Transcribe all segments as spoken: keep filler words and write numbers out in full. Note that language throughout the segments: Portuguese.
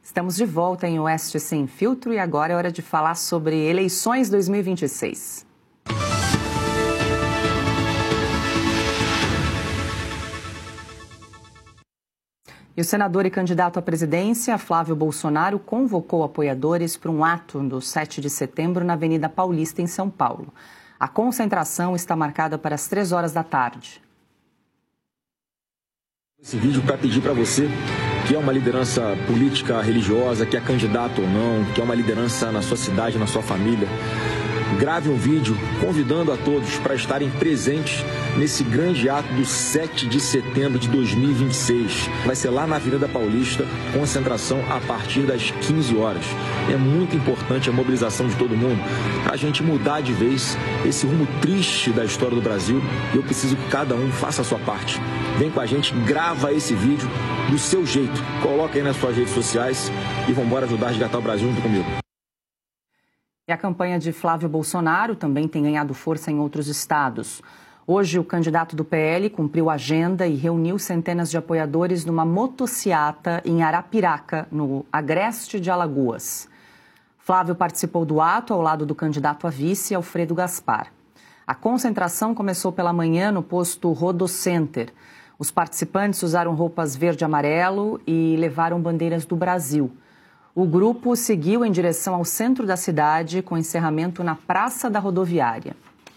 Estamos de volta em Oeste Sem Filtro e agora é hora de falar sobre eleições dois mil e vinte e seis. E o senador e candidato à presidência, Flávio Bolsonaro, convocou apoiadores para um ato no sete de setembro na Avenida Paulista, em São Paulo. A concentração está marcada para as três horas da tarde. Esse vídeo para pedir para você que é uma liderança política, religiosa, que é candidato ou não, que é uma liderança na sua cidade, na sua família, grave um vídeo convidando a todos para estarem presentes nesse grande ato do sete de setembro de dois mil e vinte e seis. Vai ser lá na Avenida Paulista, concentração a partir das quinze horas. É muito importante a mobilização de todo mundo para a gente mudar de vez esse rumo triste da história do Brasil. E eu preciso que cada um faça a sua parte. Vem com a gente, grava esse vídeo do seu jeito, coloca aí nas suas redes sociais e vamos embora ajudar a resgatar o Brasil junto comigo. E a campanha de Flávio Bolsonaro também tem ganhado força em outros estados. Hoje, o candidato do P L cumpriu a agenda e reuniu centenas de apoiadores numa motociata em Arapiraca, no agreste de Alagoas. Flávio participou do ato ao lado do candidato a vice, Alfredo Gaspar. A concentração começou pela manhã no posto Rodocenter. Os participantes usaram roupas verde e amarelo e levaram bandeiras do Brasil. O grupo seguiu em direção ao centro da cidade, com encerramento na Praça da Rodoviária.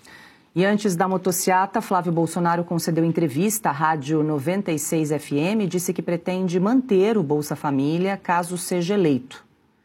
E antes da motociata, Flávio Bolsonaro concedeu entrevista à Rádio noventa e seis F M e disse que pretende manter o Bolsa Família caso seja eleito.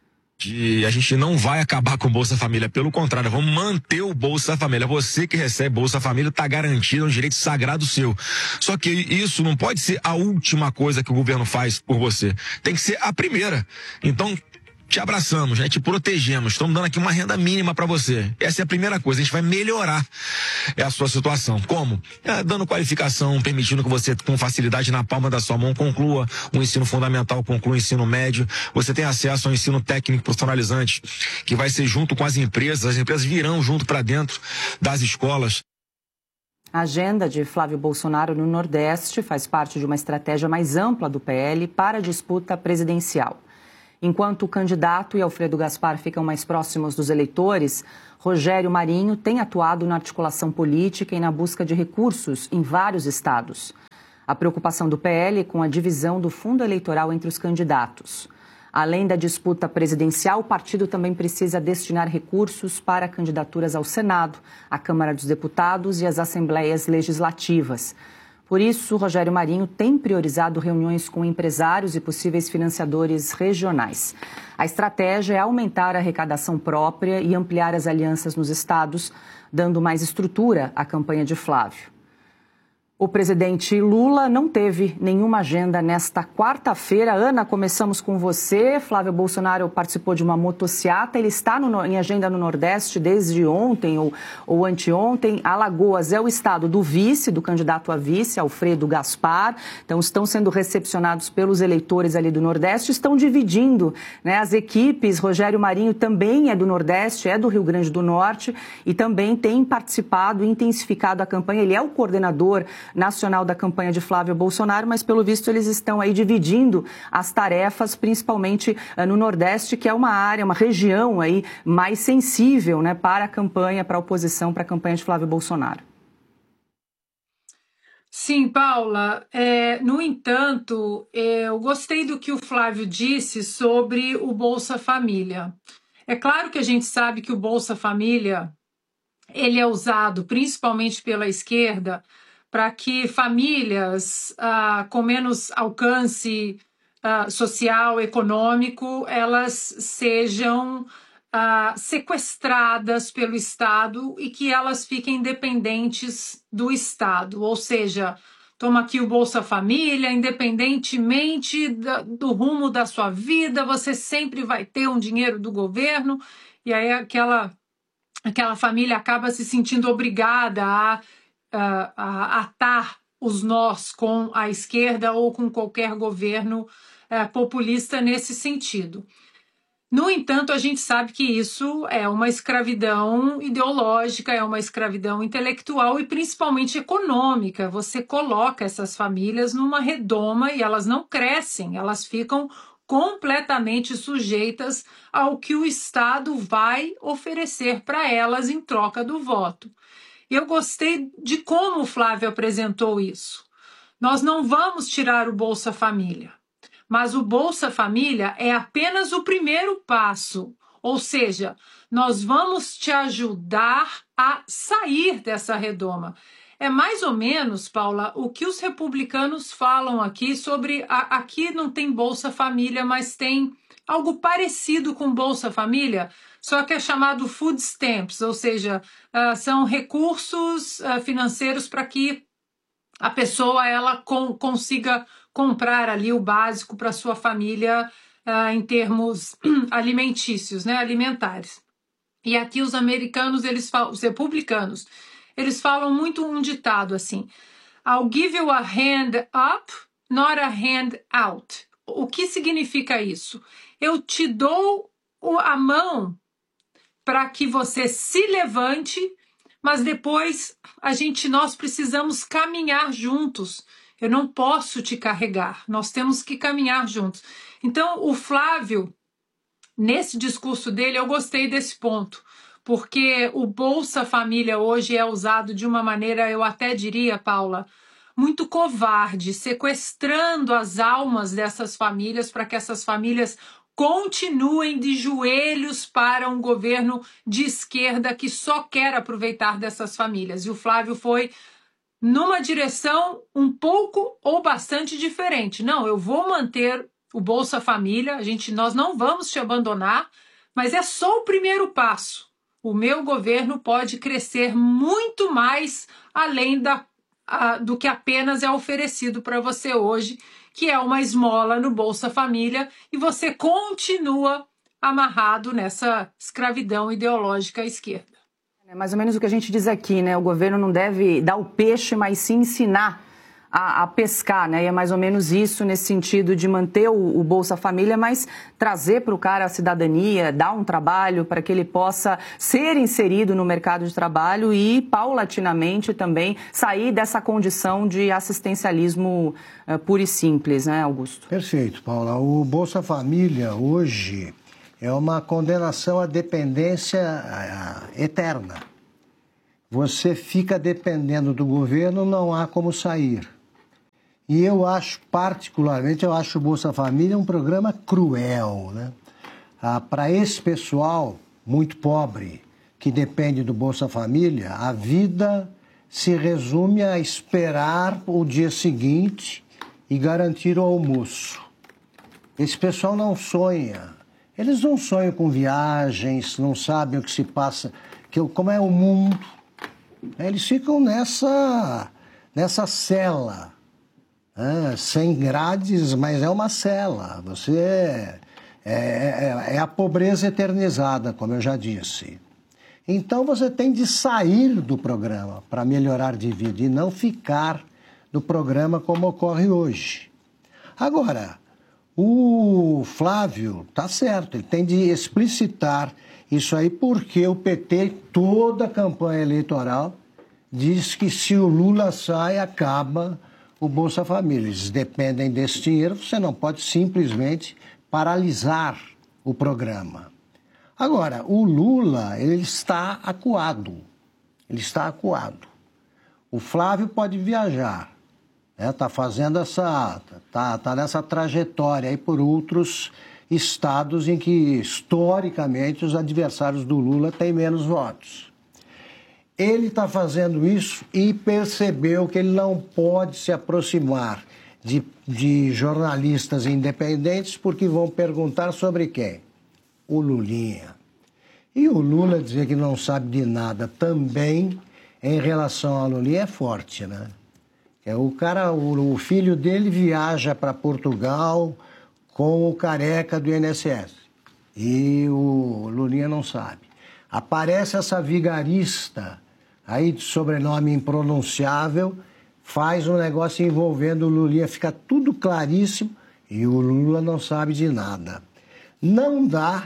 De, a gente não vai acabar com o Bolsa Família, pelo contrário, vamos manter o Bolsa Família. Você que recebe Bolsa Família está garantido, é um direito sagrado seu. Só que isso não pode ser a última coisa que o governo faz por você. Tem que ser a primeira. Então, te abraçamos, né? Te protegemos, estamos dando aqui uma renda mínima para você. Essa é a primeira coisa, a gente vai melhorar a sua situação. Como? É, dando qualificação, permitindo que você, com facilidade na palma da sua mão, conclua o ensino fundamental, conclua o ensino médio. Você tem acesso ao ensino técnico profissionalizante, que vai ser junto com as empresas, as empresas virão junto para dentro das escolas. A agenda de Flávio Bolsonaro no Nordeste faz parte de uma estratégia mais ampla do P L para a disputa presidencial. Enquanto o candidato e Alfredo Gaspar ficam mais próximos dos eleitores, Rogério Marinho tem atuado na articulação política e na busca de recursos em vários estados. A preocupação do P L é com a divisão do fundo eleitoral entre os candidatos. Além da disputa presidencial, o partido também precisa destinar recursos para candidaturas ao Senado, à Câmara dos Deputados e às Assembleias Legislativas. Por isso, Rogério Marinho tem priorizado reuniões com empresários e possíveis financiadores regionais. A estratégia é aumentar a arrecadação própria e ampliar as alianças nos estados, dando mais estrutura à campanha de Flávio. O presidente Lula não teve nenhuma agenda nesta quarta-feira. Ana, começamos com você. Flávio Bolsonaro participou de uma motociata. Ele está no, em agenda no Nordeste desde ontem ou, ou anteontem. Alagoas é o estado do vice, do candidato a vice, Alfredo Gaspar. Então, estão sendo recepcionados pelos eleitores ali do Nordeste. Estão dividindo, né, as equipes. Rogério Marinho também é do Nordeste, é do Rio Grande do Norte e também tem participado e intensificado a campanha. Ele é o coordenador nacional da campanha de Flávio Bolsonaro, mas pelo visto eles estão aí dividindo as tarefas, principalmente uh, no Nordeste, que é uma área, uma região aí mais sensível, né, para a campanha, para a oposição, para a campanha de Flávio Bolsonaro. Sim, Paula. É, no entanto, eu gostei do que o Flávio disse sobre o Bolsa Família. É claro que a gente sabe que o Bolsa Família ele é usado principalmente pela esquerda para que famílias ah, com menos alcance ah, social, econômico, elas sejam ah, sequestradas pelo Estado e que elas fiquem dependentes do Estado. Ou seja, toma aqui o Bolsa Família, independentemente da, do rumo da sua vida, você sempre vai ter um dinheiro do governo, e aí aquela, aquela família acaba se sentindo obrigada a Uh, a atar os nós com a esquerda ou com qualquer governo uh, populista nesse sentido. No entanto, a gente sabe que isso é uma escravidão ideológica, é uma escravidão intelectual e principalmente econômica. Você coloca essas famílias numa redoma e elas não crescem, elas ficam completamente sujeitas ao que o Estado vai oferecer para elas em troca do voto. Eu gostei de como o Flávio apresentou isso. Nós não vamos tirar o Bolsa Família, mas o Bolsa Família é apenas o primeiro passo, ou seja, nós vamos te ajudar a sair dessa redoma. É mais ou menos, Paula, o que os republicanos falam aqui sobre... A, aqui não tem Bolsa Família, mas tem algo parecido com Bolsa Família, só que é chamado food stamps, ou seja, uh, são recursos uh, financeiros para que a pessoa ela com, consiga comprar ali o básico para sua família uh, em termos alimentícios, né, alimentares. E aqui os americanos, eles falam, os republicanos, eles falam muito um ditado assim: I'll give you a hand up, not a hand out. O que significa isso? Eu te dou a mão para que você se levante, mas depois a gente, nós precisamos caminhar juntos. Eu não posso te carregar, nós temos que caminhar juntos. Então, o Flávio, nesse discurso dele, eu gostei desse ponto, porque o Bolsa Família hoje é usado de uma maneira, eu até diria, Paula, muito covarde, sequestrando as almas dessas famílias para que essas famílias continuem de joelhos para um governo de esquerda que só quer aproveitar dessas famílias. E o Flávio foi numa direção um pouco ou bastante diferente. Não, eu vou manter o Bolsa Família, a gente, nós não vamos te abandonar, mas é só o primeiro passo. O meu governo pode crescer muito mais além da, a, do que apenas é oferecido para você hoje, que é uma esmola no Bolsa Família, e você continua amarrado nessa escravidão ideológica à esquerda. É mais ou menos o que a gente diz aqui, né? O governo não deve dar o peixe, mas sim ensinar a, a pescar, né? E é mais ou menos isso nesse sentido de manter o, o Bolsa Família, mas trazer para o cara a cidadania, dar um trabalho para que ele possa ser inserido no mercado de trabalho e, paulatinamente, também sair dessa condição de assistencialismo uh, puro e simples, né, Augusto? Perfeito, Paula. O Bolsa Família, hoje, é uma condenação à dependência uh, eterna. Você fica dependendo do governo, não há como sair. E eu acho, particularmente, eu acho o Bolsa Família um programa cruel, né? Ah, para esse pessoal muito pobre, que depende do Bolsa Família, a vida se resume a esperar o dia seguinte e garantir o almoço. Esse pessoal não sonha. Eles não sonham com viagens, não sabem o que se passa, que, como é o mundo. Eles ficam nessa, nessa cela. Ah, sem grades, mas é uma cela. Você é, é, é a pobreza eternizada, como eu já disse. Então você tem de sair do programa para melhorar de vida e não ficar no programa como ocorre hoje. Agora, o Flávio está certo, ele tem de explicitar isso aí porque o P T, toda a campanha eleitoral, diz que se o Lula sai, acaba o Bolsa Família. Eles dependem desse dinheiro, você não pode simplesmente paralisar o programa. Agora, o Lula, ele está acuado. Ele está acuado. O Flávio pode viajar, está, né? fazendo essa, tá, tá nessa trajetória aí por outros estados em que, historicamente, os adversários do Lula têm menos votos. Ele está fazendo isso e percebeu que ele não pode se aproximar de, de jornalistas independentes porque vão perguntar sobre quem? O Lulinha. E o Lula dizer que não sabe de nada também em relação ao Lulinha é forte, né? É, o cara, o, o filho dele viaja para Portugal com o careca do I N S S e o Lulinha não sabe. Aparece essa vigarista aí de sobrenome impronunciável, faz um negócio envolvendo o Lulinha, fica tudo claríssimo e o Lula não sabe de nada. Não dá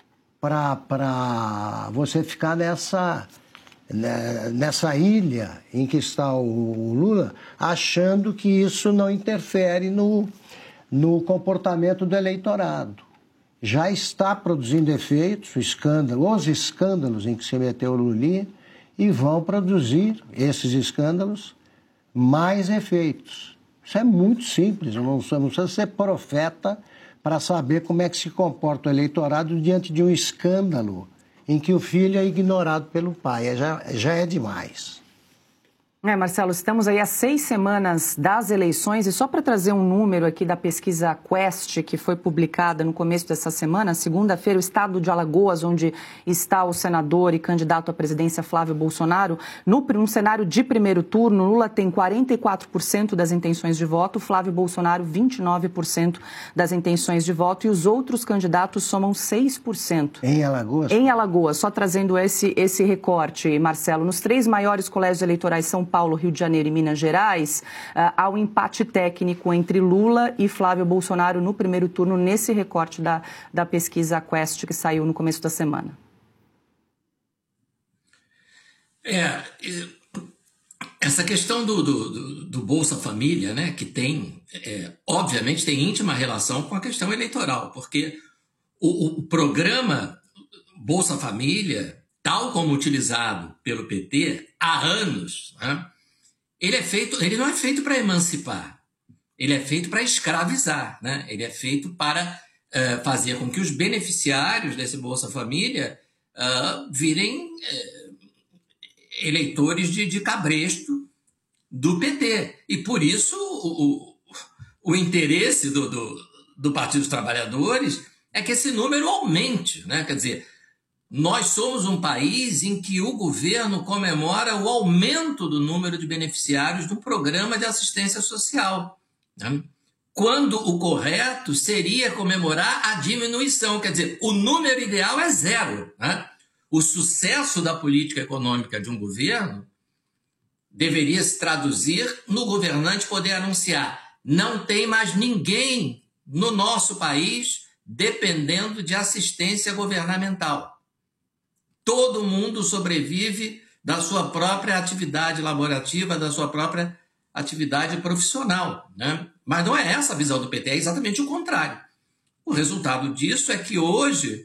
para você ficar nessa, nessa ilha em que está o Lula, achando que isso não interfere no, no comportamento do eleitorado. Já está produzindo efeitos, o escândalo, os escândalos em que se meteu o Lulinha, e vão produzir, esses escândalos, mais efeitos. Isso é muito simples, não, não precisa ser profeta para saber como é que se comporta o eleitorado diante de um escândalo em que o filho é ignorado pelo pai. É, já, já é demais. É, Marcelo, estamos aí há seis semanas das eleições e só para trazer um número aqui da pesquisa Quest, que foi publicada no começo dessa semana, segunda-feira, o estado de Alagoas, onde está o senador e candidato à presidência Flávio Bolsonaro, no, num cenário de primeiro turno, Lula tem quarenta e quatro por cento das intenções de voto, Flávio Bolsonaro vinte e nove por cento das intenções de voto e os outros candidatos somam seis por cento. Em Alagoas? Em Alagoas, só trazendo esse, esse recorte, Marcelo, nos três maiores colégios eleitorais São Paulo, Rio de Janeiro e Minas Gerais, uh, há um empate técnico entre Lula e Flávio Bolsonaro no primeiro turno, nesse recorte da, da pesquisa Quest que saiu no começo da semana. É, essa questão do, do, do, do Bolsa Família, né, que tem, é, obviamente, tem íntima relação com a questão eleitoral, porque o, o programa Bolsa Família, tal como utilizado pelo P T há anos, né, ele, é feito, ele não é feito para emancipar, ele é feito para escravizar, né? Ele é feito para uh, fazer com que os beneficiários desse Bolsa Família uh, virem uh, eleitores de, de cabresto do P T. E por isso o, o, o interesse do, do, do Partido dos Trabalhadores é que esse número aumente, né? Quer dizer, nós somos um país em que o governo comemora o aumento do número de beneficiários do programa de assistência social, né? Quando o correto seria comemorar a diminuição, quer dizer, o número ideal é zero, né? O sucesso da política econômica de um governo deveria se traduzir no governante poder anunciar: não tem mais ninguém no nosso país dependendo de assistência governamental. Todo mundo sobrevive da sua própria atividade laborativa, da sua própria atividade profissional, né? Mas não é essa a visão do P T, é exatamente o contrário. O resultado disso é que hoje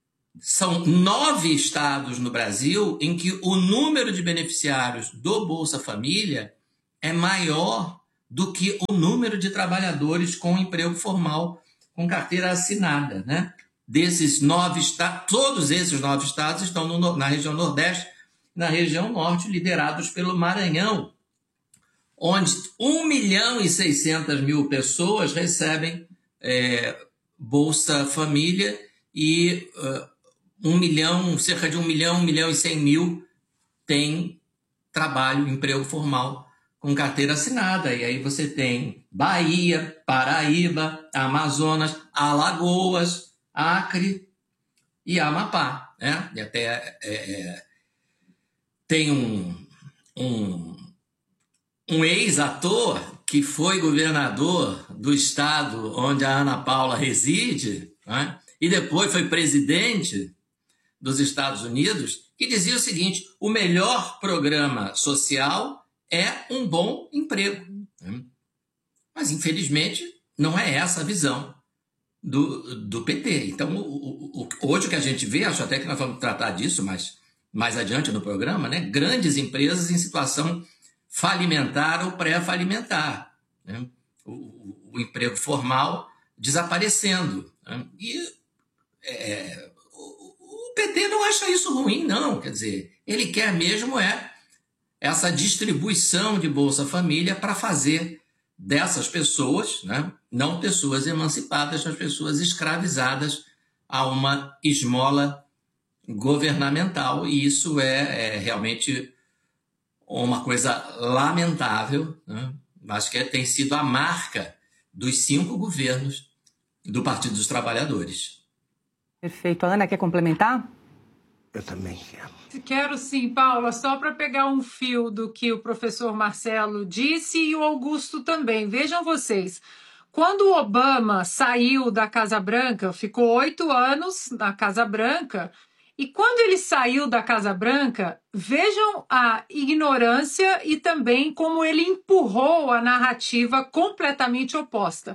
são nove estados no Brasil em que o número de beneficiários do Bolsa Família é maior do que o número de trabalhadores com emprego formal, com carteira assinada, né? Desses nove estados, todos esses nove estados estão no, na região Nordeste, na região Norte, liderados pelo Maranhão, onde um milhão e seiscentas mil pessoas recebem é, Bolsa Família e uh, um milhão, cerca de um milhão, um milhão e cem mil tem trabalho, emprego formal com carteira assinada. E aí você tem Bahia, Paraíba, Amazonas, Alagoas, Acre e Amapá, né? E até é, é, tem um, um, um ex-ator que foi governador do estado onde a Ana Paula reside, né? E depois foi presidente dos Estados Unidos, que dizia o seguinte: o melhor programa social é um bom emprego, né? Mas, infelizmente, não é essa a visão Do, do P T. Então, o, o, hoje o que a gente vê, acho até que nós vamos tratar disso mais, mais adiante no programa, né? Grandes empresas em situação falimentar ou pré-falimentar, né? o, o, o emprego formal desaparecendo, né? E é, o, o P T não acha isso ruim, não. Quer dizer, ele quer mesmo é essa distribuição de Bolsa Família para fazer dessas pessoas, né, não pessoas emancipadas, mas pessoas escravizadas a uma esmola governamental. E isso é, é realmente uma coisa lamentável, né? Mas que tem sido a marca dos cinco governos do Partido dos Trabalhadores. Perfeito. A Ana quer complementar? Eu também quero. Quero sim, Paula, só para pegar um fio do que o professor Marcelo disse e o Augusto também. Vejam vocês, quando o Obama saiu da Casa Branca, ficou oito anos na Casa Branca, e quando ele saiu da Casa Branca, vejam a ignorância e também como ele empurrou a narrativa completamente oposta.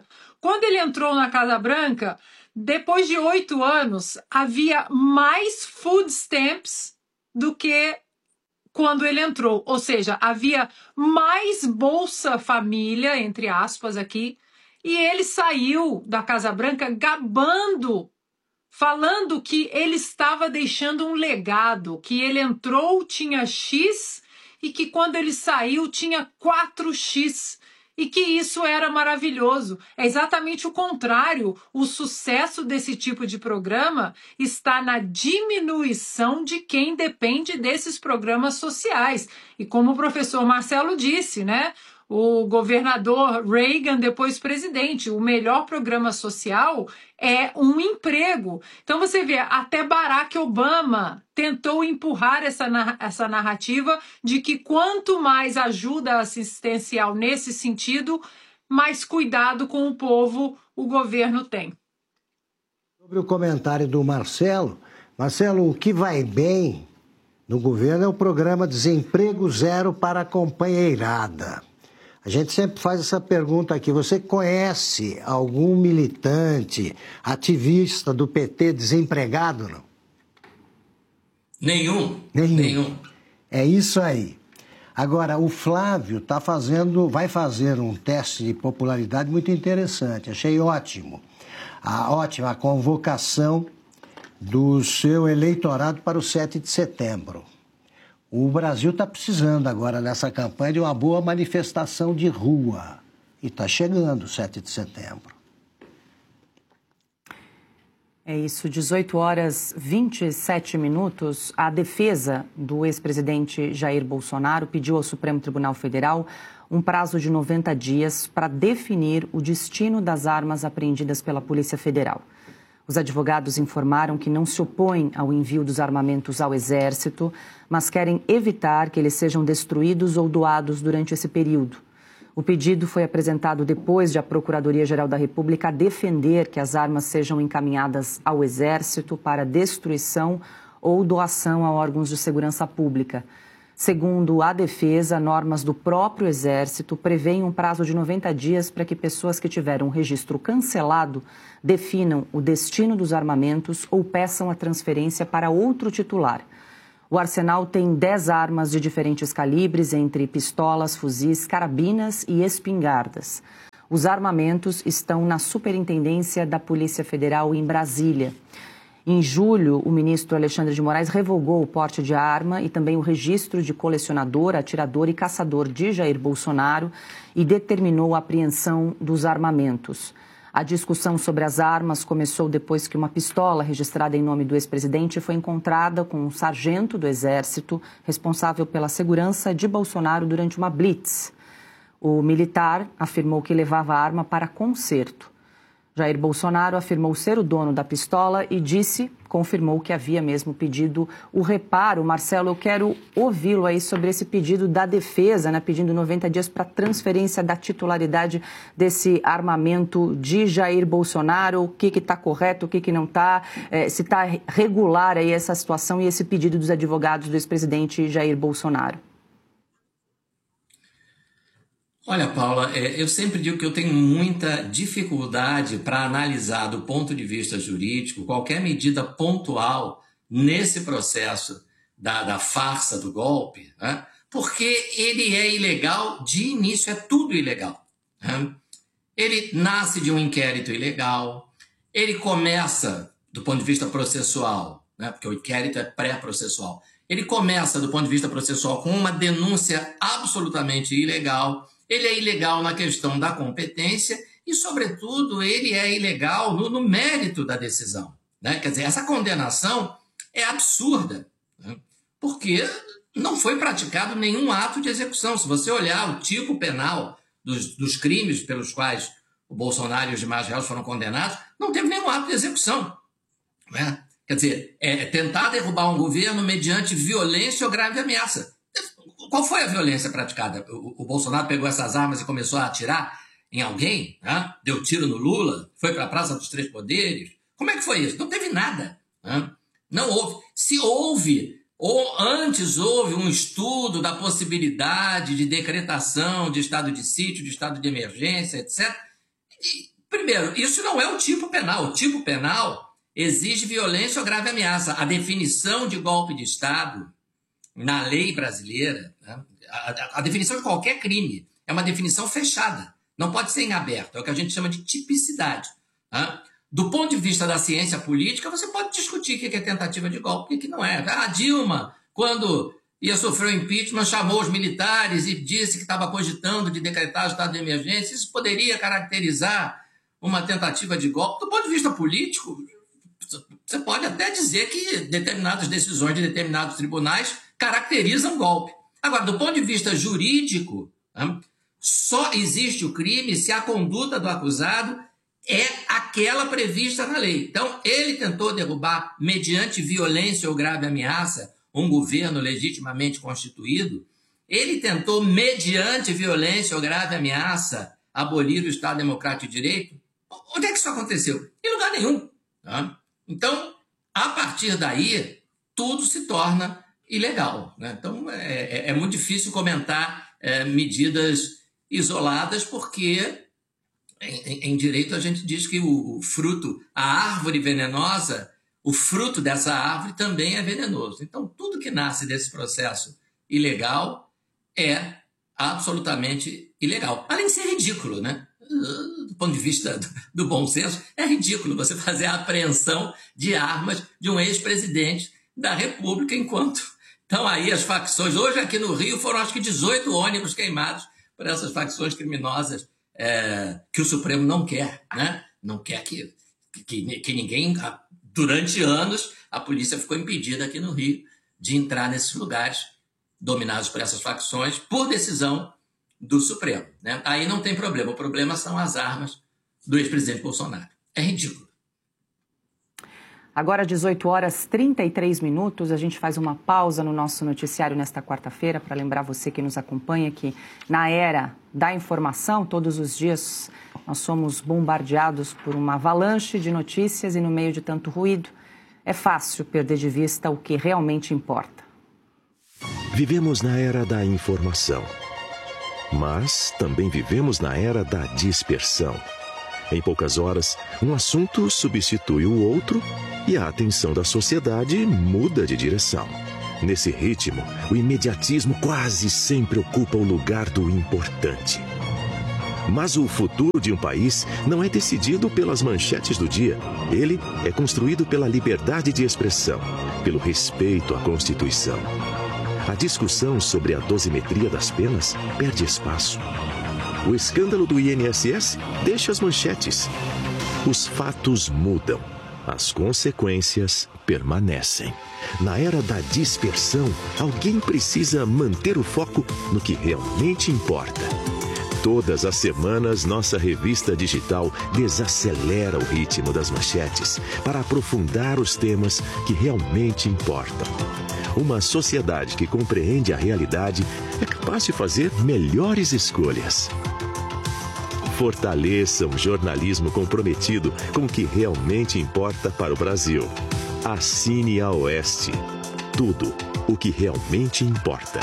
Quando ele entrou na Casa Branca, depois de oito anos, havia mais food stamps do que quando ele entrou. Ou seja, havia mais Bolsa Família, entre aspas aqui, e ele saiu da Casa Branca gabando, falando que ele estava deixando um legado, que ele entrou, tinha X, e que quando ele saiu tinha quatro X, e que isso era maravilhoso. É exatamente o contrário. O sucesso desse tipo de programa está na diminuição de quem depende desses programas sociais. E como o professor Marcelo disse, né? O governador Reagan, depois presidente, o melhor programa social é um emprego. Então você vê, até Barack Obama tentou empurrar essa, essa narrativa de que quanto mais ajuda assistencial nesse sentido, mais cuidado com o povo o governo tem. Sobre o comentário do Marcelo, Marcelo, o que vai bem no governo é o programa Desemprego Zero para a Companheirada. A gente sempre faz essa pergunta aqui. Você conhece algum militante, ativista do P T desempregado, não? Nenhum. Nenhum. Nenhum. É isso aí. Agora, o Flávio tá fazendo, vai fazer um teste de popularidade muito interessante. Achei ótimo. A, ótima a convocação do seu eleitorado para o sete de setembro. O Brasil está precisando agora, nessa campanha, de uma boa manifestação de rua. E está chegando o sete de setembro. É isso, dezoito horas e vinte e sete minutos. A defesa do ex-presidente Jair Bolsonaro pediu ao Supremo Tribunal Federal um prazo de noventa dias para definir o destino das armas apreendidas pela Polícia Federal. Os advogados informaram que não se opõem ao envio dos armamentos ao Exército, mas querem evitar que eles sejam destruídos ou doados durante esse período. O pedido foi apresentado depois de a Procuradoria-Geral da República defender que as armas sejam encaminhadas ao Exército para destruição ou doação a órgãos de segurança pública. Segundo a defesa, normas do próprio Exército prevêem um prazo de noventa dias para que pessoas que tiveram o registro cancelado definam o destino dos armamentos ou peçam a transferência para outro titular. O arsenal tem dez armas de diferentes calibres, entre pistolas, fuzis, carabinas e espingardas. Os armamentos estão na Superintendência da Polícia Federal em Brasília. Em julho, o ministro Alexandre de Moraes revogou o porte de arma e também o registro de colecionador, atirador e caçador de Jair Bolsonaro e determinou a apreensão dos armamentos. A discussão sobre as armas começou depois que uma pistola registrada em nome do ex-presidente foi encontrada com um sargento do Exército responsável pela segurança de Bolsonaro durante uma blitz. O militar afirmou que levava a arma para conserto. Jair Bolsonaro afirmou ser o dono da pistola e disse, confirmou que havia mesmo pedido o reparo. Marcelo, eu quero ouvi-lo aí sobre esse pedido da defesa, né, pedindo noventa dias para transferência da titularidade desse armamento de Jair Bolsonaro. O que que está correto, o que que não está, é, se está regular aí essa situação e esse pedido dos advogados do ex-presidente Jair Bolsonaro. Olha, Paula, eu sempre digo que eu tenho muita dificuldade para analisar do ponto de vista jurídico qualquer medida pontual nesse processo da, da farsa do golpe, né? Porque ele é ilegal de início, é tudo ilegal. Né? Ele nasce de um inquérito ilegal, ele começa do ponto de vista processual, né? Porque o inquérito é pré-processual, ele começa do ponto de vista processual com uma denúncia absolutamente ilegal. Ele é ilegal na questão da competência e, sobretudo, ele é ilegal no, no mérito da decisão. Né? Quer dizer, essa condenação é absurda, né? Porque não foi praticado nenhum ato de execução. Se você olhar o tipo penal dos, dos crimes pelos quais o Bolsonaro e os demais réus foram condenados, não teve nenhum ato de execução. Né? Quer dizer, é tentar derrubar um governo mediante violência ou grave ameaça. Qual foi a violência praticada? O, o Bolsonaro pegou essas armas e começou a atirar em alguém? Né? Deu tiro no Lula? Foi para a Praça dos Três Poderes? Como é que foi isso? Não teve nada. Né? Não houve. Se houve, ou antes houve um estudo da possibilidade de decretação de estado de sítio, de estado de emergência, etcétera. E Primeiro, isso não é o tipo penal. O tipo penal exige violência ou grave ameaça. A definição de golpe de Estado na lei brasileira, né, a, a definição de qualquer crime é uma definição fechada. Não pode ser em aberto. É o que a gente chama de tipicidade. Né? Do ponto de vista da ciência política, você pode discutir o que é tentativa de golpe e o que não é. A Dilma, quando ia sofrer o impeachment, chamou os militares e disse que estava cogitando de decretar o estado de emergência. Isso poderia caracterizar uma tentativa de golpe. Do ponto de vista político, você pode até dizer que determinadas decisões de determinados tribunais caracterizam golpe. Agora, do ponto de vista jurídico, né, só existe o crime se a conduta do acusado é aquela prevista na lei. Então, ele tentou derrubar, mediante violência ou grave ameaça, um governo legitimamente constituído. Ele tentou, mediante violência ou grave ameaça, abolir o Estado Democrático de Direito. Onde é que isso aconteceu? Em lugar nenhum. Tá? Então, a partir daí, tudo se torna ilegal. Né? Então, é, é muito difícil comentar é, medidas isoladas, porque em, em direito a gente diz que o, o fruto, a árvore venenosa, o fruto dessa árvore também é venenoso. Então, tudo que nasce desse processo ilegal é absolutamente ilegal. Além de ser ridículo, né? Do ponto de vista do, do bom senso, é ridículo você fazer a apreensão de armas de um ex-presidente da República, enquanto estão aí as facções. Hoje aqui no Rio foram acho que dezoito ônibus queimados por essas facções criminosas é, que o Supremo não quer, né? Não quer que, que, que ninguém... Durante anos, a polícia ficou impedida aqui no Rio de entrar nesses lugares dominados por essas facções por decisão do Supremo. Né? Aí não tem problema. O problema são as armas do ex-presidente Bolsonaro. É ridículo. Agora, dezoito horas e trinta e três minutos, a gente faz uma pausa no nosso noticiário nesta quarta-feira para lembrar você que nos acompanha que na era da informação, todos os dias nós somos bombardeados por uma avalanche de notícias e no meio de tanto ruído, é fácil perder de vista o que realmente importa. Vivemos na era da informação, mas também vivemos na era da dispersão. Em poucas horas, um assunto substitui o outro e a atenção da sociedade muda de direção. Nesse ritmo, o imediatismo quase sempre ocupa o lugar do importante. Mas o futuro de um país não é decidido pelas manchetes do dia. Ele é construído pela liberdade de expressão, pelo respeito à Constituição. A discussão sobre a dosimetria das penas perde espaço. O escândalo do I N S S deixa as manchetes. Os fatos mudam. As consequências permanecem. Na era da dispersão, alguém precisa manter o foco no que realmente importa. Todas as semanas, nossa revista digital desacelera o ritmo das manchetes para aprofundar os temas que realmente importam. Uma sociedade que compreende a realidade é capaz de fazer melhores escolhas. Fortaleça um jornalismo comprometido com o que realmente importa para o Brasil. Assine a Oeste. Tudo o que realmente importa.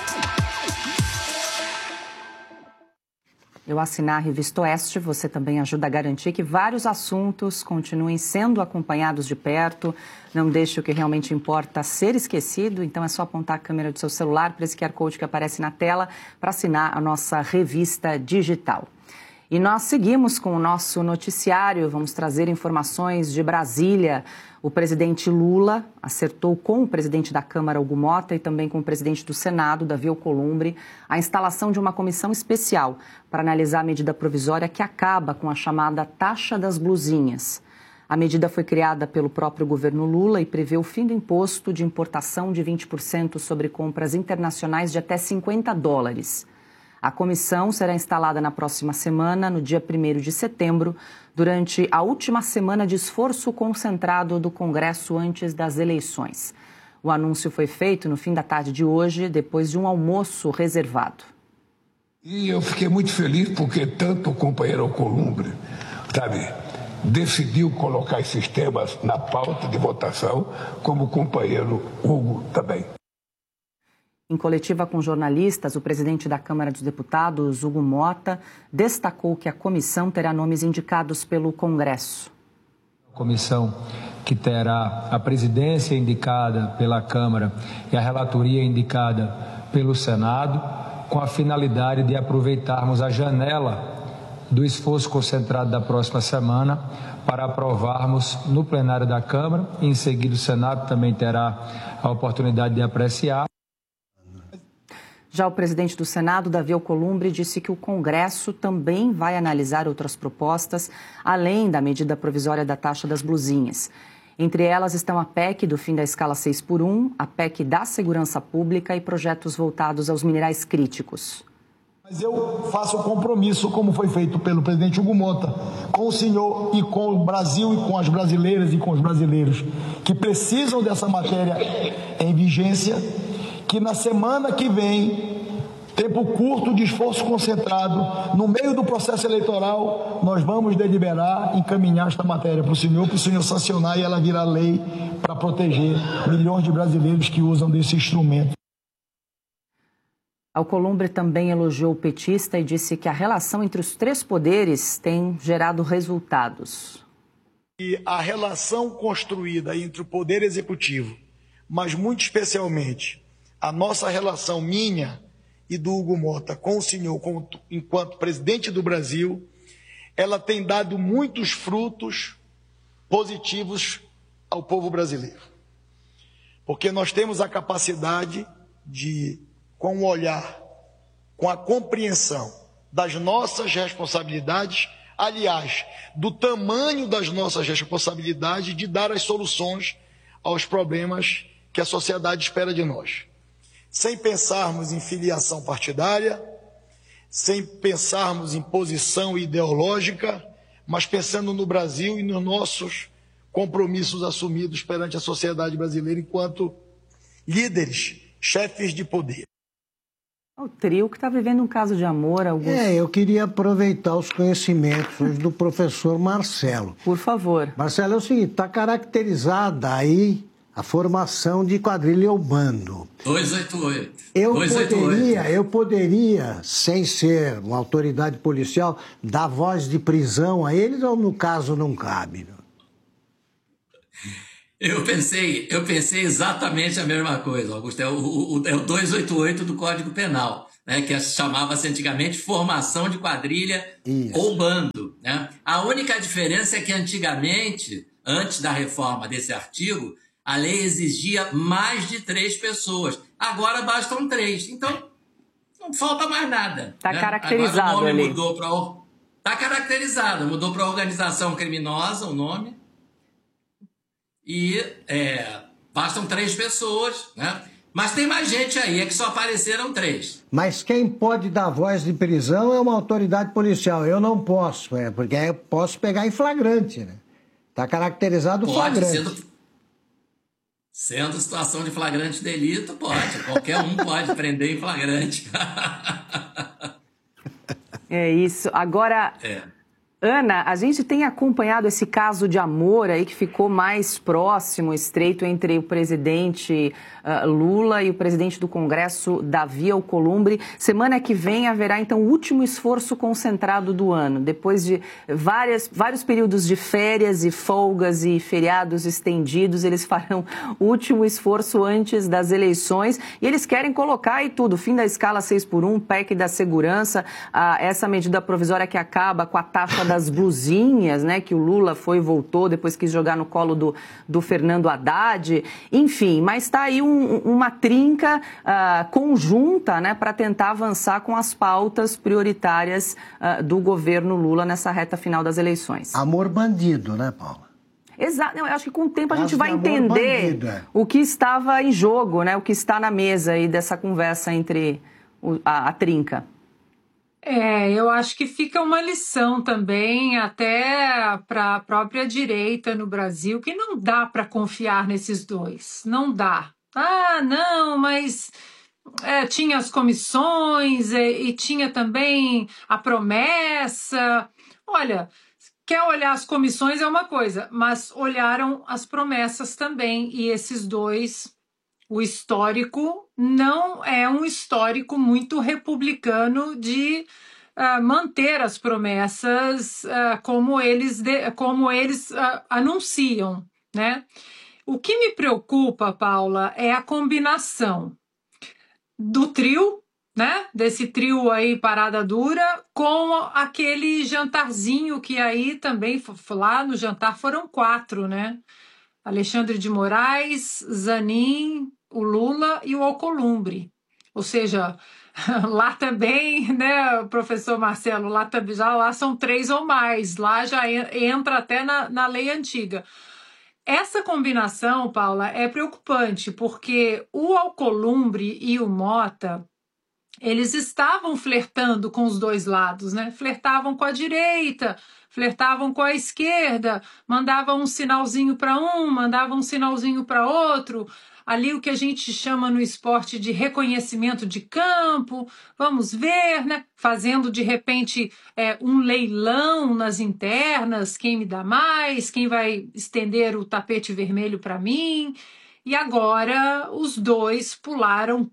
Eu assinar a Revista Oeste, você também ajuda a garantir que vários assuntos continuem sendo acompanhados de perto. Não deixe o que realmente importa ser esquecido. Então é só apontar a câmera do seu celular para esse Q R Code que aparece na tela para assinar a nossa revista digital. E nós seguimos com o nosso noticiário, vamos trazer informações de Brasília. O presidente Lula acertou com o presidente da Câmara, Hugo Mota, e também com o presidente do Senado, Davi Alcolumbre, a instalação de uma comissão especial para analisar a medida provisória que acaba com a chamada taxa das blusinhas. A medida foi criada pelo próprio governo Lula e prevê o fim do imposto de importação de vinte por cento sobre compras internacionais de até cinquenta dólares. A comissão será instalada na próxima semana, no dia primeiro de setembro, durante a última semana de esforço concentrado do Congresso antes das eleições. O anúncio foi feito no fim da tarde de hoje, depois de um almoço reservado. E eu fiquei muito feliz porque tanto o companheiro Alcolumbre, sabe, decidiu colocar esses temas na pauta de votação, como o companheiro Hugo também. Em coletiva com jornalistas, o presidente da Câmara dos Deputados, Hugo Mota, destacou que a comissão terá nomes indicados pelo Congresso. A comissão que terá a presidência indicada pela Câmara e a relatoria indicada pelo Senado, com a finalidade de aproveitarmos a janela do esforço concentrado da próxima semana para aprovarmos no plenário da Câmara, e em seguida o Senado também terá a oportunidade de apreciar. Já o presidente do Senado, Davi Alcolumbre, disse que o Congresso também vai analisar outras propostas, além da medida provisória da taxa das blusinhas. Entre elas estão a P E C do fim da escala seis por um, a P E C da segurança pública e projetos voltados aos minerais críticos. Mas eu faço o compromisso, como foi feito pelo presidente Hugo Mota, com o senhor e com o Brasil e com as brasileiras e com os brasileiros que precisam dessa matéria em vigência, que na semana que vem, tempo curto de esforço concentrado, no meio do processo eleitoral, nós vamos deliberar, encaminhar esta matéria para o senhor, para o senhor sancionar e ela virar lei para proteger milhões de brasileiros que usam desse instrumento. Alcolumbre também elogiou o petista e disse que a relação entre os três poderes tem gerado resultados. E a relação construída entre o poder executivo, mas muito especialmente a nossa relação minha e do Hugo Mota com o senhor enquanto presidente do Brasil, ela tem dado muitos frutos positivos ao povo brasileiro. Porque nós temos a capacidade de, com o olhar, com a compreensão das nossas responsabilidades, aliás, do tamanho das nossas responsabilidades, de dar as soluções aos problemas que a sociedade espera de nós. Sem pensarmos em filiação partidária, sem pensarmos em posição ideológica, mas pensando no Brasil e nos nossos compromissos assumidos perante a sociedade brasileira enquanto líderes, chefes de poder. O trio que está vivendo um caso de amor, Augusto. É, eu queria aproveitar os conhecimentos hoje do professor Marcelo. Por favor. Marcelo, é o seguinte, está caracterizada aí a formação de quadrilha ou bando. duzentos e oitenta e oito. Eu duzentos e oitenta e oito. poderia, eu poderia, sem ser uma autoridade policial, dar voz de prisão a eles ou no caso não cabe? Eu pensei, eu pensei exatamente a mesma coisa, Augusto. É o, o, é o duzentos e oitenta e oito do Código Penal, né, que chamava-se antigamente formação de quadrilha Isso. ou bando. Né? A única diferença é que antigamente, antes da reforma desse artigo, a lei exigia mais de três pessoas. Agora bastam três. Então, não falta mais nada. Está né? caracterizado Agora o nome ali. mudou para... Está caracterizado. Mudou para organização criminosa o nome. E é, bastam três pessoas, né? Mas tem mais gente aí, é que só apareceram três. Mas quem pode dar voz de prisão é uma autoridade policial. Eu não posso, é, porque eu posso pegar em flagrante, né? Está caracterizado pode, flagrante. Sendo... Sendo situação de flagrante delito, pode. Qualquer um pode prender em flagrante. É isso. Agora, é. Ana, a gente tem acompanhado esse caso de amor aí que ficou mais próximo, estreito entre o presidente uh, Lula e o presidente do Congresso, Davi Alcolumbre. Semana que vem haverá, então, o último esforço concentrado do ano. Depois de várias, vários períodos de férias e folgas e feriados estendidos, eles farão o último esforço antes das eleições. E eles querem colocar aí tudo, fim da escala seis por um, P E C da segurança, uh, essa medida provisória que acaba com a taxa da das blusinhas, né, que o Lula foi e voltou, depois quis jogar no colo do, do Fernando Haddad, enfim, mas está aí um, uma trinca uh, conjunta, né, para tentar avançar com as pautas prioritárias uh, do governo Lula nessa reta final das eleições. Amor bandido, né, Paula? Exato, eu acho que com o tempo a Caso gente vai entender bandido, é. o que estava em jogo, né, o que está na mesa aí dessa conversa entre o, a, a trinca. É, eu acho que fica uma lição também até para a própria direita no Brasil, que não dá para confiar nesses dois, não dá. Ah, não, mas é, tinha as comissões e, e tinha também a promessa. Olha, quer olhar as comissões é uma coisa, mas olharam as promessas também, e esses dois, o histórico não é um histórico muito republicano de uh, manter as promessas uh, como eles, de, como eles uh, anunciam, né? O que me preocupa, Paula, é a combinação do trio, né? Desse trio aí parada dura, com aquele jantarzinho que aí também, lá no jantar foram quatro, né? Alexandre de Moraes, Zanin, o Lula e o Alcolumbre. Ou seja, lá também, né, professor Marcelo, lá, já, lá são três ou mais, lá já entra até na, na lei antiga. Essa combinação, Paula, é preocupante, porque o Alcolumbre e o Mota, eles estavam flertando com os dois lados, né? Flertavam com a direita, flertavam com a esquerda, mandavam um sinalzinho para um, mandavam um sinalzinho para outro. Ali o que a gente chama no esporte de reconhecimento de campo, vamos ver, né? Fazendo de repente é, um leilão nas internas, quem me dá mais, quem vai estender o tapete vermelho para mim. E agora os dois pularam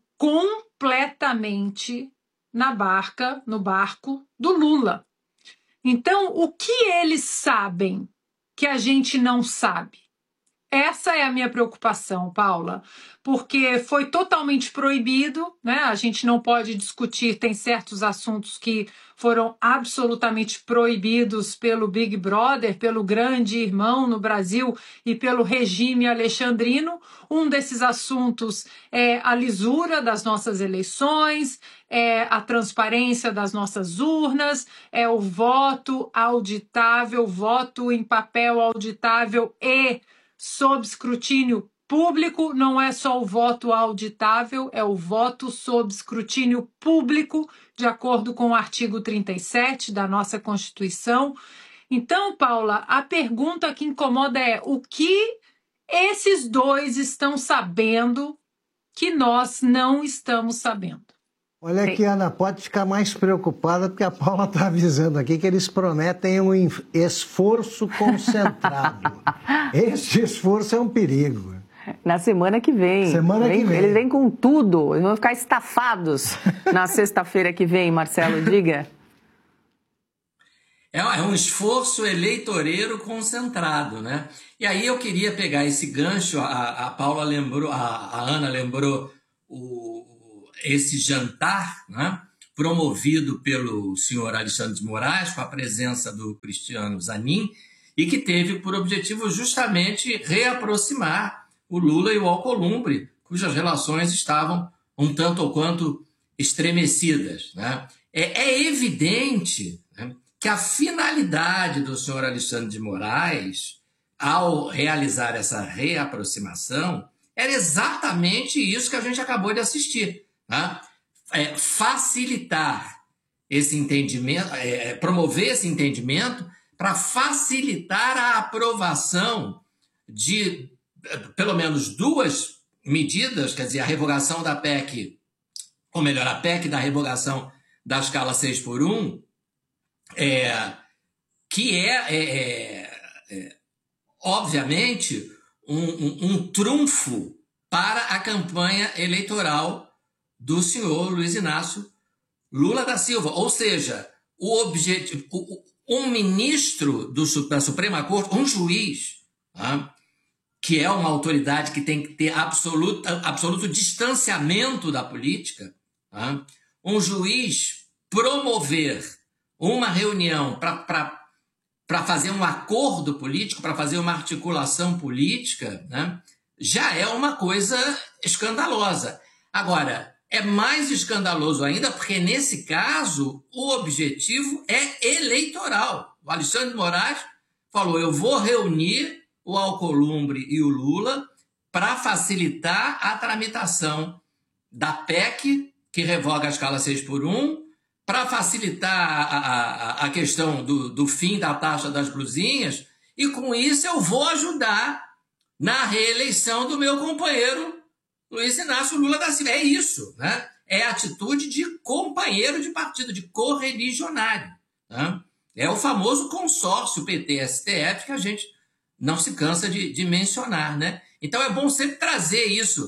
completamente na barca, no barco do Lula. Então, o que eles sabem que a gente não sabe? Essa é a minha preocupação, Paula, porque foi totalmente proibido, né? A gente não pode discutir, tem certos assuntos que foram absolutamente proibidos pelo Big Brother, pelo grande irmão no Brasil e pelo regime alexandrino. Um desses assuntos é a lisura das nossas eleições, é a transparência das nossas urnas, é o voto auditável, voto em papel auditável e sob escrutínio público. Não é só o voto auditável, é o voto sob escrutínio público, de acordo com o artigo trinta e sete da nossa Constituição. Então, Paula, a pergunta que incomoda é o que esses dois estão sabendo que nós não estamos sabendo? Olha aqui, Ana, pode ficar mais preocupada, porque a Paula está avisando aqui que eles prometem um esforço concentrado. Esse esforço é um perigo. Na semana que vem. Semana vem, que vem. Eles vêm com tudo, eles vão ficar estafados na sexta-feira que vem, Marcelo, diga. É um esforço eleitoreiro concentrado, né? E aí eu queria pegar esse gancho, a, a Paula lembrou, a, a Ana lembrou o esse jantar, né, promovido pelo senhor Alexandre de Moraes, com a presença do Cristiano Zanin, e que teve por objetivo justamente reaproximar o Lula e o Alcolumbre, cujas relações estavam um tanto ou quanto estremecidas, né? É, é evidente, né, que a finalidade do senhor Alexandre de Moraes, ao realizar essa reaproximação, era exatamente isso que a gente acabou de assistir. Né? É, facilitar esse entendimento, é, promover esse entendimento para facilitar a aprovação de pelo menos duas medidas, quer dizer, a revogação da P E C, ou melhor, a P E C da revogação da escala seis por um, é, que é, é, é obviamente um, um, um trunfo para a campanha eleitoral do senhor Luiz Inácio Lula da Silva. Ou seja, o objetivo, um ministro do, da Suprema Corte, um juiz, tá, que é uma autoridade que tem que ter absoluto, absoluto distanciamento da política, tá, um juiz promover uma reunião para para fazer um acordo político, para fazer uma articulação política, né, já é uma coisa escandalosa. Agora, é mais escandaloso ainda porque, nesse caso, o objetivo é eleitoral. O Alexandre de Moraes falou, eu vou reunir o Alcolumbre e o Lula para facilitar a tramitação da P E C, que revoga a escala seis por um, para facilitar a, a, a questão do, do fim da taxa das blusinhas, e com isso eu vou ajudar na reeleição do meu companheiro Luiz Inácio Lula da Silva. É isso, né? É atitude de companheiro de partido, de correligionário. Né? É o famoso consórcio P T S T F que a gente não se cansa de, de mencionar, né? Então é bom sempre trazer isso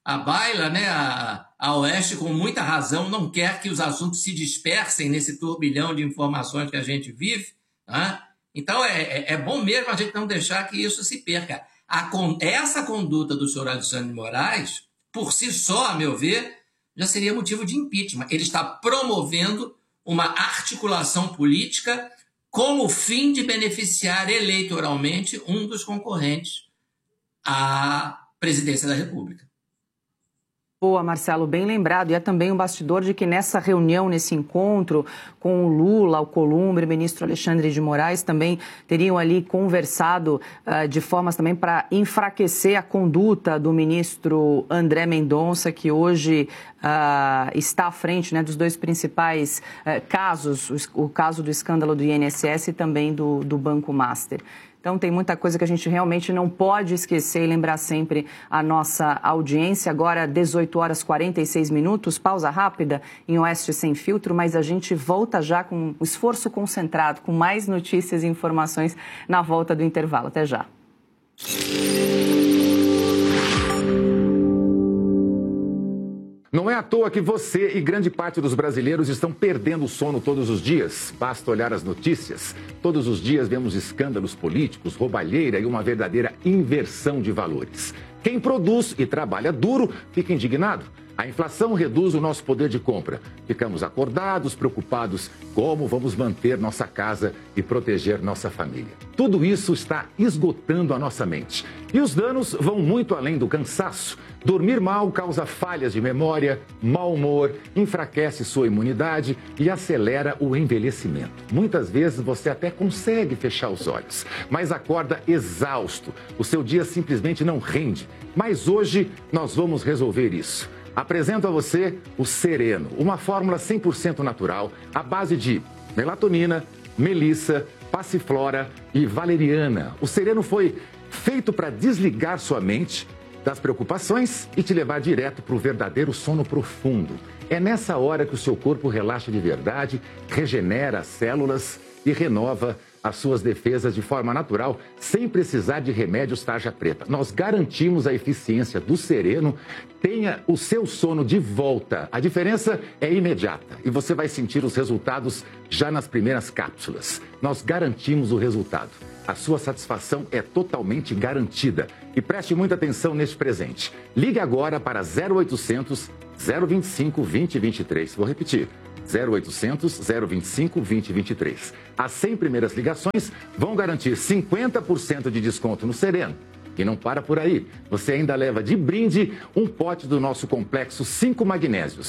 a baila, né, a, a Oeste, com muita razão, não quer que os assuntos se dispersem nesse turbilhão de informações que a gente vive. Né? Então, é, é, é bom mesmo a gente não deixar que isso se perca. A, essa conduta do senhor Alexandre de Moraes, por si só, a meu ver, já seria motivo de impeachment. Ele está promovendo uma articulação política com o fim de beneficiar eleitoralmente um dos concorrentes à presidência da República. Boa, Marcelo, bem lembrado. E é também um bastidor de que nessa reunião, nesse encontro com o Lula, o Columbre, o ministro Alexandre de Moraes, também teriam ali conversado uh, de formas também para enfraquecer a conduta do ministro André Mendonça, que hoje uh, está à frente, né, dos dois principais uh, casos, o, o caso do escândalo do I N S S e também do, do Banco Master. Então, tem muita coisa que a gente realmente não pode esquecer e lembrar sempre a nossa audiência. Agora, dezoito horas e quarenta e seis minutos, pausa rápida em Oeste Sem Filtro, mas a gente volta já com um esforço concentrado, com mais notícias e informações na volta do intervalo. Até já. Não é à toa que você e grande parte dos brasileiros estão perdendo o sono todos os dias. Basta olhar as notícias. Todos os dias vemos escândalos políticos, roubalheira e uma verdadeira inversão de valores. Quem produz e trabalha duro fica indignado. A inflação reduz o nosso poder de compra. Ficamos acordados, preocupados como vamos manter nossa casa e proteger nossa família. Tudo isso está esgotando a nossa mente. E os danos vão muito além do cansaço. Dormir mal causa falhas de memória, mau humor, enfraquece sua imunidade e acelera o envelhecimento. Muitas vezes você até consegue fechar os olhos, mas acorda exausto. O seu dia simplesmente não rende. Mas hoje nós vamos resolver isso. Apresento a você o Sereno, uma fórmula cem por cento natural, à base de melatonina, melissa, passiflora e valeriana. O Sereno foi feito para desligar sua mente das preocupações e te levar direto para o verdadeiro sono profundo. É nessa hora que o seu corpo relaxa de verdade, regenera as células e renova as suas defesas de forma natural, sem precisar de remédios tarja preta. Nós garantimos a eficiência do Sereno. Tenha o seu sono de volta. A diferença é imediata e você vai sentir os resultados já nas primeiras cápsulas. Nós garantimos o resultado. A sua satisfação é totalmente garantida. E preste muita atenção neste presente. Ligue agora para zero oitocentos, zero vinte e cinco, vinte, vinte e três. Vou repetir. zero oitocentos, zero vinte e cinco, vinte, vinte e três. As cem primeiras ligações vão garantir cinquenta por cento de desconto no Sereno. E não para por aí. Você ainda leva de brinde um pote do nosso complexo cinco magnésios.